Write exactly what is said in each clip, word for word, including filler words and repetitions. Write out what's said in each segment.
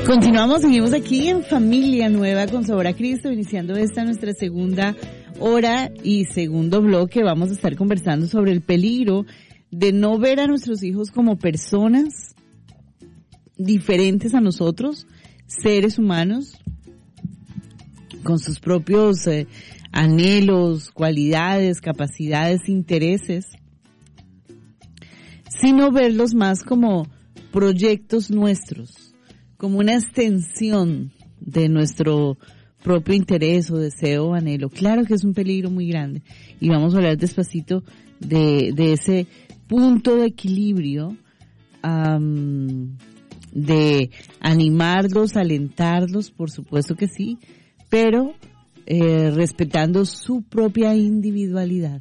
Continuamos, seguimos aquí en Familia Nueva con Sabor a Cristo, iniciando esta nuestra segunda hora y segundo bloque. Vamos a estar conversando sobre el peligro de no ver a nuestros hijos como personas diferentes a nosotros, seres humanos, con sus propios eh, anhelos, cualidades, capacidades, intereses, sino verlos más como proyectos nuestros, como una extensión de nuestro propio interés o deseo o anhelo. Claro que es un peligro muy grande y vamos a hablar despacito de, de ese punto de equilibrio, um, de animarlos, alentarlos, por supuesto que sí, pero eh, respetando su propia individualidad.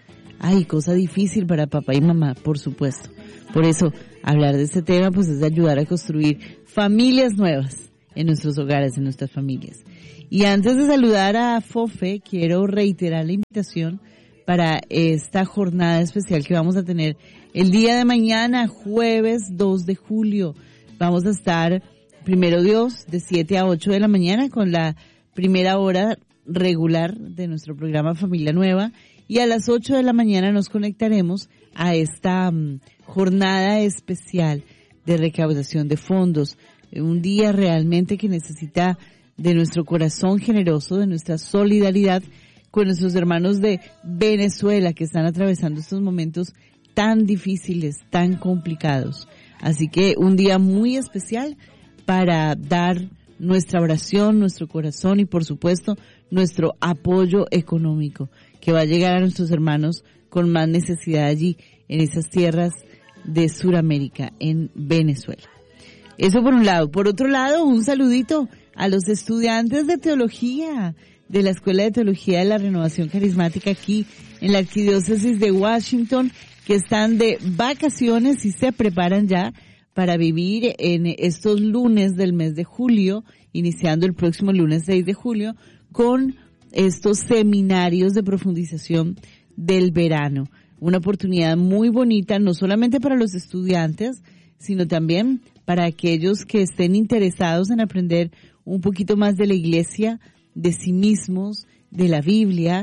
Ay, cosa difícil para papá y mamá, por supuesto. Por eso, hablar de este tema, pues, es de ayudar a construir familias nuevas en nuestros hogares, en nuestras familias. Y antes de saludar a Fofe, quiero reiterar la invitación para esta jornada especial que vamos a tener el día de mañana, jueves dos de julio. Vamos a estar, primero Dios, de siete a ocho de la mañana con la primera hora regular de nuestro programa Familia Nueva. Y a las ocho de la mañana nos conectaremos a esta um, jornada especial de recaudación de fondos. Un día realmente que necesita de nuestro corazón generoso, de nuestra solidaridad con nuestros hermanos de Venezuela que están atravesando estos momentos tan difíciles, tan complicados. Así que un día muy especial para dar nuestra oración, nuestro corazón y por supuesto nuestro apoyo económico que va a llegar a nuestros hermanos con más necesidad allí en esas tierras de Sudamérica, en Venezuela. Eso por un lado. Por otro lado, un saludito a los estudiantes de teología de la Escuela de Teología de la Renovación Carismática aquí en la Arquidiócesis de Washington, que están de vacaciones y se preparan ya para vivir en estos lunes del mes de julio, iniciando el próximo lunes seis de julio, con estos seminarios de profundización del verano. Una oportunidad muy bonita, no solamente para los estudiantes, sino también para aquellos que estén interesados en aprender un poquito más de la iglesia, de sí mismos, de la Biblia,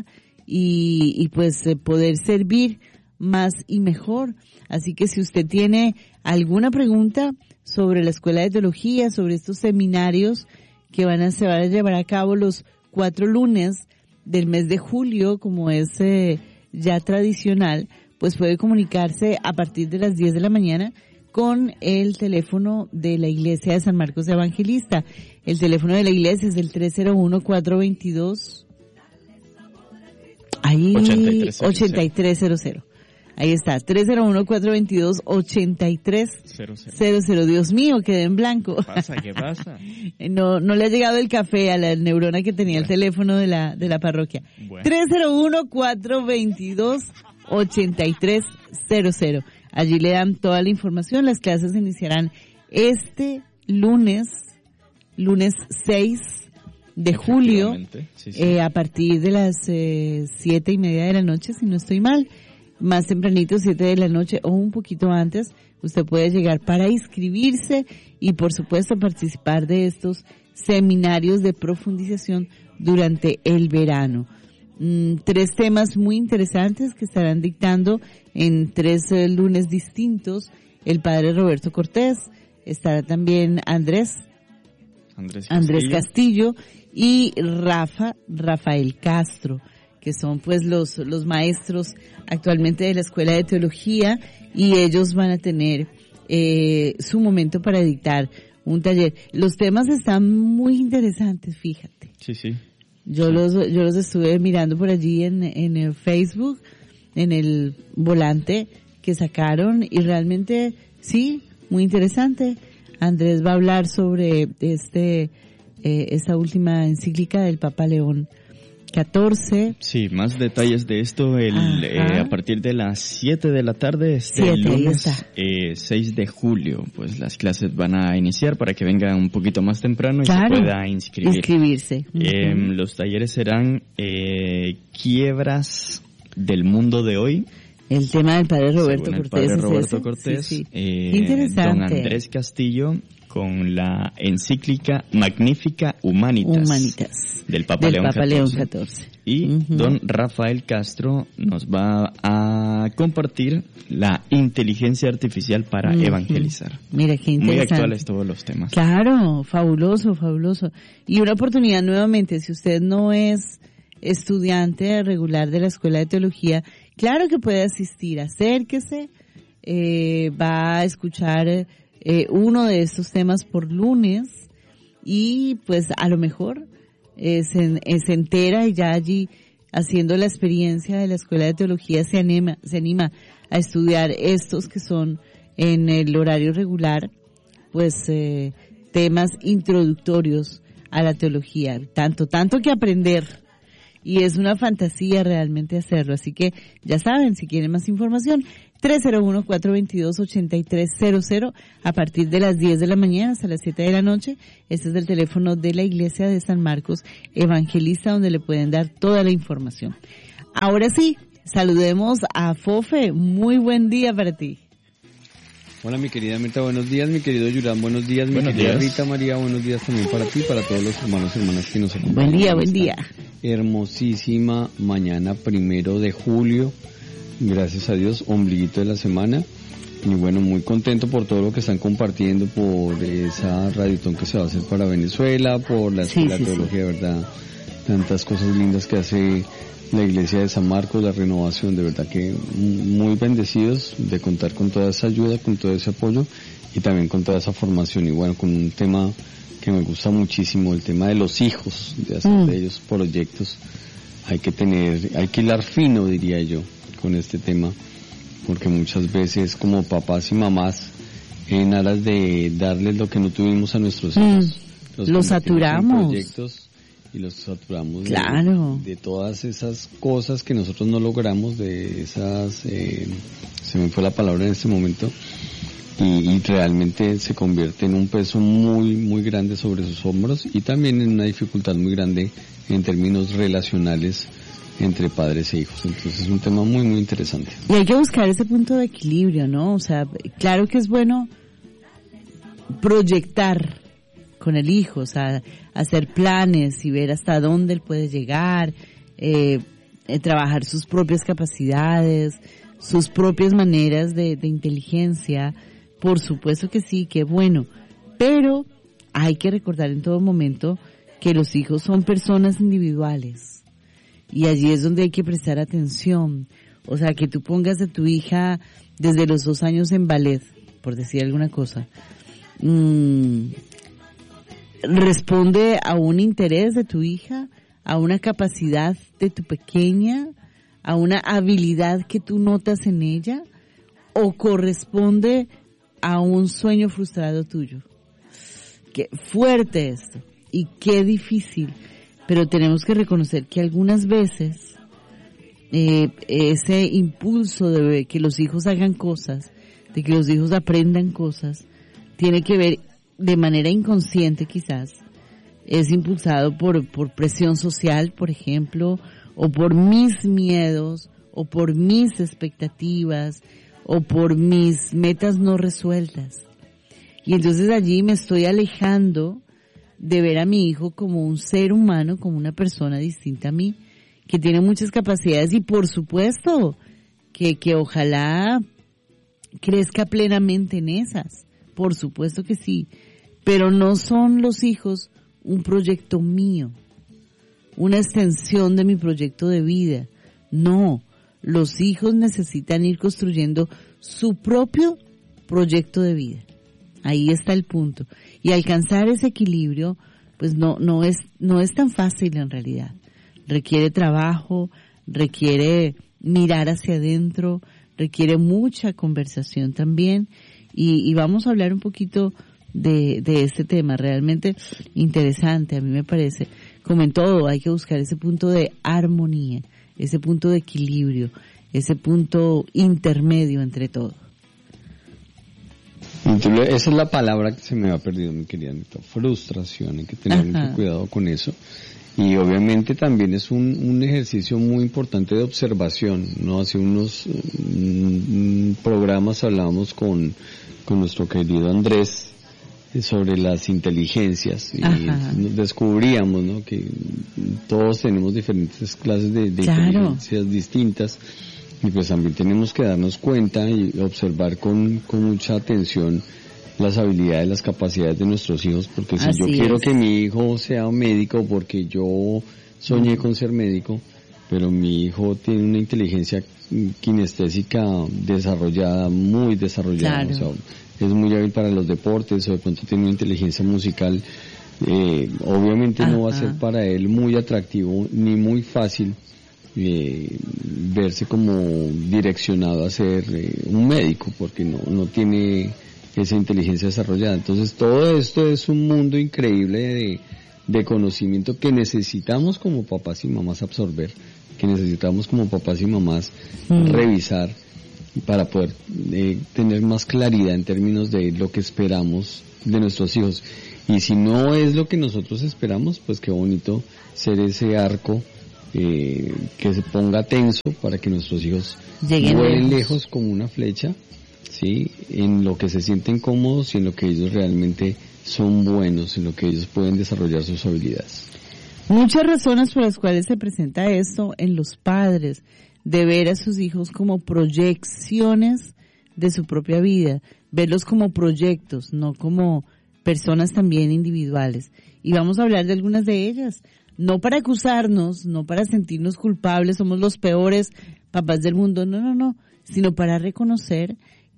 y, y pues eh, poder servir más y mejor. Así que si usted tiene alguna pregunta sobre la Escuela de Teología, sobre estos seminarios que van a, se van a llevar a cabo los cuatro lunes del mes de julio, como es eh, ya tradicional, pues puede comunicarse a partir de las diez de la mañana con el teléfono de la Iglesia de San Marcos Evangelista. El teléfono de la iglesia es el tres cero uno, cuatro dos dos, ahí, ochenta y tres cero cero. Ahí está, tres cero uno, cuatro dos dos, ochenta y tres cero cero. Dios mío, quedé en blanco. ¿Qué pasa? ¿Qué pasa? No, no le ha llegado el café a la neurona que tenía el teléfono de la, de la parroquia. Bueno. tres cero uno, cuatro dos dos, ochenta y tres cero cero. Allí le dan toda la información. Las clases iniciarán este lunes, lunes seis de julio, sí, sí. Eh, a partir de las eh, siete y media de la noche, si no estoy mal. Más tempranito, siete de la noche o un poquito antes, usted puede llegar para inscribirse y por supuesto participar de estos seminarios de profundización durante el verano. Mm, tres temas muy interesantes que estarán dictando en tres eh, lunes distintos el padre Roberto Cortés, estará también Andrés, Andrés Castillo, Andrés Castillo y Rafa, Rafael Castro, que son pues los los maestros actualmente de la Escuela de Teología, y ellos van a tener eh, su momento para dictar un taller. Los temas están muy interesantes, fíjate. Sí, sí. Yo sí. los yo los estuve mirando por allí en en el Facebook, en el volante que sacaron, y realmente sí, muy interesante. Andrés va a hablar sobre este eh, esta última encíclica del Papa León catorce. Sí, más detalles de esto el eh, a partir de las siete de la tarde este siete, lunes eh, seis de julio. Pues las clases van a iniciar para que venga un poquito más temprano y claro, se pueda inscribir. inscribirse. Eh, uh-huh. Los talleres serán eh, quiebras del mundo de hoy. El tema del padre Roberto Según Cortés. el padre ¿es Roberto ese? Cortés, Sí, sí. eh, Qué interesante. don Andrés Castillo con la encíclica Magnifica Humanitas, Humanitas del Papa, del León, Papa catorce. León catorce. Y Uh-huh. don Rafael Castro nos va a compartir la inteligencia artificial para Uh-huh. evangelizar. Mira, qué interesante. Muy actuales todos los temas. Claro, fabuloso, fabuloso. Y una oportunidad nuevamente, si usted no es estudiante regular de la Escuela de Teología, claro que puede asistir, acérquese, eh, va a escuchar eh, uno de estos temas por lunes y pues a lo mejor eh, se, eh, se entera y ya allí haciendo la experiencia de la Escuela de Teología se anima, se anima a estudiar estos que son en el horario regular, pues eh, temas introductorios a la teología, tanto, tanto que aprender. Y es una fantasía realmente hacerlo. Así que ya saben, si quieren más información, tres cero uno, cuatro dos dos, ocho tres cero cero a partir de las diez de la mañana hasta las siete de la noche. Este es el teléfono de la Iglesia de San Marcos Evangelista, donde le pueden dar toda la información. Ahora sí, saludemos a Fofe. Muy buen día para ti. Hola mi querida Mirta, buenos días, mi querido Yurán, buenos días, mi buenos querida días. Rita María, buenos días también para ti, para todos los hermanos y hermanas que nos acompañan. Buen día, buen día. Hermosísima mañana primero de julio, gracias a Dios, ombliguito de la semana, y bueno, muy contento por todo lo que están compartiendo, por esa radiotón que se va a hacer para Venezuela, por la Escuela Sí, sí, de Teología, de verdad, tantas cosas lindas que hace la Iglesia de San Marcos, la renovación, de verdad que muy bendecidos de contar con toda esa ayuda, con todo ese apoyo y también con toda esa formación y bueno, con un tema que me gusta muchísimo, el tema de los hijos, de hacer Mm. de ellos proyectos. Hay que tener, hay que hilar fino, diría yo, con este tema, porque muchas veces como papás y mamás, en aras de darles lo que no tuvimos a nuestros hijos, Mm. los Los convertimos en saturamos. proyectos y los saturamos de- Claro. de, todas esas cosas que nosotros no logramos, de esas, eh, se me fue la palabra en este momento, y, y realmente se convierte en un peso muy, muy grande sobre sus hombros y también en una dificultad muy grande en términos relacionales entre padres e hijos. Entonces es un tema muy, muy interesante. Y hay que buscar ese punto de equilibrio, ¿no? O sea, claro que es bueno proyectar con el hijo, o sea, hacer planes y ver hasta dónde él puede llegar, eh, eh, trabajar sus propias capacidades, sus propias maneras de, de inteligencia. Por supuesto que sí, que bueno, pero hay que recordar en todo momento que los hijos son personas individuales y allí es donde hay que prestar atención. O sea, que tú pongas a tu hija desde los dos años en ballet, por decir alguna cosa, mmm, responde a un interés de tu hija, a una capacidad de tu pequeña, a una habilidad que tú notas en ella, o corresponde a un sueño frustrado tuyo. Qué fuerte esto y qué difícil, pero tenemos que reconocer que algunas veces eh, ese impulso de que los hijos hagan cosas, de que los hijos aprendan cosas, tiene que ver de manera inconsciente quizás, es impulsado por, por presión social, por ejemplo, o por mis miedos, o por mis expectativas, o por mis metas no resueltas. Y entonces allí me estoy alejando de ver a mi hijo como un ser humano, como una persona distinta a mí, que tiene muchas capacidades y por supuesto que, que ojalá crezca plenamente en esas. Por supuesto que sí, pero no son los hijos un proyecto mío, una extensión de mi proyecto de vida. No, los hijos necesitan ir construyendo su propio proyecto de vida. Ahí está el punto. Y alcanzar ese equilibrio, pues no, no es, no es tan fácil en realidad. Requiere trabajo, requiere mirar hacia adentro, requiere mucha conversación también. Y, y vamos a hablar un poquito de, de este tema, realmente interesante, a mí me parece. Como en todo, hay que buscar ese punto de armonía, ese punto de equilibrio, ese punto intermedio entre todo. Entonces, esa es la palabra que se me ha perdido, mi querida Anita, frustración, hay que tener Ajá. mucho cuidado con eso. Y obviamente también es un, un ejercicio muy importante de observación, ¿no? Hace unos mm, programas hablábamos con, con nuestro querido Andrés sobre las inteligencias y Ajá. descubríamos, ¿no? Que todos tenemos diferentes clases de, de Claro. inteligencias distintas y pues también tenemos que darnos cuenta y observar con, con mucha atención las habilidades, las capacidades de nuestros hijos, porque si Así yo quiero es. que mi hijo sea médico porque yo soñé con ser médico, pero mi hijo tiene una inteligencia kinestésica desarrollada, muy desarrollada, Claro. o sea, es muy hábil para los deportes o de pronto tiene una inteligencia musical, eh, obviamente no va a ser Ajá. para él muy atractivo ni muy fácil eh, verse como direccionado a ser eh, un médico porque no, no tiene esa inteligencia desarrollada. Entonces todo esto es un mundo increíble de, de conocimiento que necesitamos como papás y mamás absorber, que necesitamos como papás y mamás Mm. revisar para poder eh, tener más claridad en términos de lo que esperamos de nuestros hijos. Y si no es lo que nosotros esperamos, pues qué bonito ser ese arco eh, que se ponga tenso para que nuestros hijos Lleguen vuelen lejos. lejos como una flecha, ¿sí? En lo que se sienten cómodos y en lo que ellos realmente son buenos, en lo que ellos pueden desarrollar sus habilidades. Muchas razones por las cuales se presenta esto en los padres, de ver a sus hijos como proyecciones de su propia vida, verlos como proyectos, no como personas también individuales. Y vamos a hablar de algunas de ellas, no para acusarnos, no para sentirnos culpables, somos los peores papás del mundo, no, no, no, sino para reconocer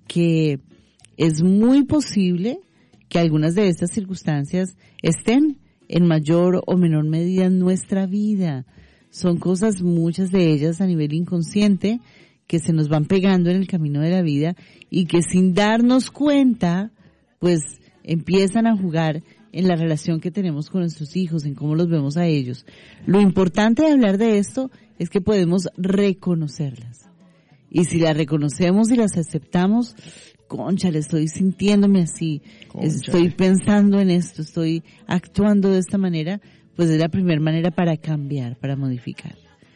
que es muy posible que algunas de estas circunstancias estén en mayor o menor medida en nuestra vida. Son cosas, muchas de ellas a nivel inconsciente, que se nos van pegando en el camino de la vida y que sin darnos cuenta, pues empiezan a jugar en la relación que tenemos con nuestros hijos, en cómo los vemos a ellos. Lo importante de hablar de esto es que podemos reconocerlas. Y si las reconocemos y las aceptamos, cónchale, estoy sintiéndome así, Cónchale. estoy pensando en esto, estoy actuando de esta manera, pues es la primera manera para cambiar, para modificar.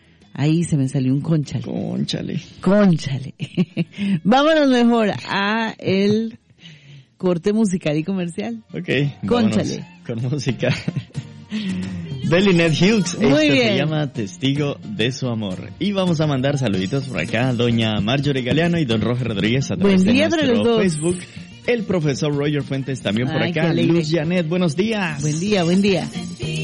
Ahí se me salió un cónchale. Cónchale. Cónchale. Vámonos mejor a el corte musical y comercial. Ok, Cónchale. vámonos con música de Lynette Hughes. Muy Esto bien. se llama Testigo de su amor. Y vamos a mandar saluditos por acá a doña Marjorie Galeano y don Roger Rodríguez a través Buen día de para nuestro los dos. Facebook. El profesor Roger Fuentes también por Ay, qué acá. alegre. Luz Janet, buenos días. Buen día, buen día.